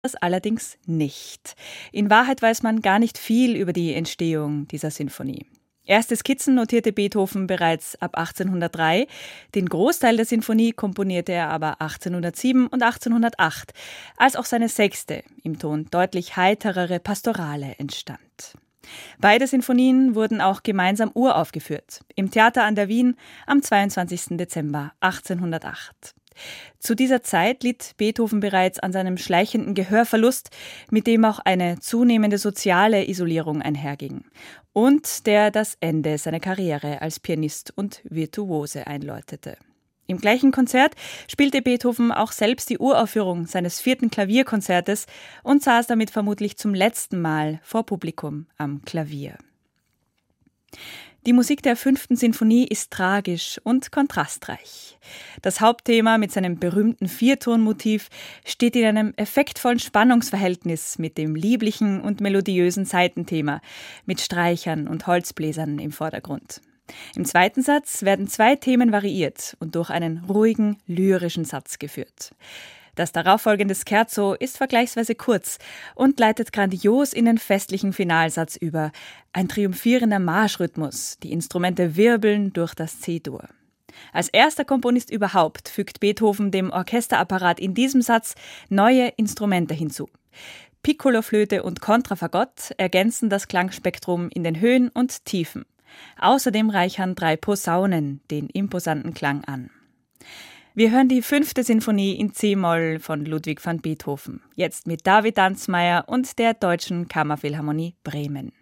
das allerdings nicht. In Wahrheit weiß man gar nicht viel über die Entstehung dieser Sinfonie. Erste Skizzen notierte Beethoven bereits ab 1803. Den Großteil der Sinfonie komponierte er aber 1807 und 1808, als auch seine sechste, im Ton deutlich heiterere Pastorale entstand. Beide Sinfonien wurden auch gemeinsam uraufgeführt, im Theater an der Wien am 22. Dezember 1808. Zu dieser Zeit litt Beethoven bereits an seinem schleichenden Gehörverlust, mit dem auch eine zunehmende soziale Isolierung einherging und der das Ende seiner Karriere als Pianist und Virtuose einläutete. Im gleichen Konzert spielte Beethoven auch selbst die Uraufführung seines 4. Klavierkonzertes und saß damit vermutlich zum letzten Mal vor Publikum am Klavier. Die Musik der 5. Sinfonie ist tragisch und kontrastreich. Das Hauptthema mit seinem berühmten Viertonmotiv steht in einem effektvollen Spannungsverhältnis mit dem lieblichen und melodiösen Saitenthema, mit Streichern und Holzbläsern im Vordergrund. Im zweiten Satz werden 2 Themen variiert und durch einen ruhigen, lyrischen Satz geführt. Das darauffolgende Scherzo ist vergleichsweise kurz und leitet grandios in den festlichen Finalsatz über. Ein triumphierender Marschrhythmus, die Instrumente wirbeln durch das C-Dur. Als erster Komponist überhaupt fügt Beethoven dem Orchesterapparat in diesem Satz neue Instrumente hinzu. Piccoloflöte und Kontrafagott ergänzen das Klangspektrum in den Höhen und Tiefen. Außerdem reichern 3 Posaunen den imposanten Klang an. Wir hören die 5. Sinfonie in C-Moll von Ludwig van Beethoven, jetzt mit David Danzmeier und der Deutschen Kammerphilharmonie Bremen.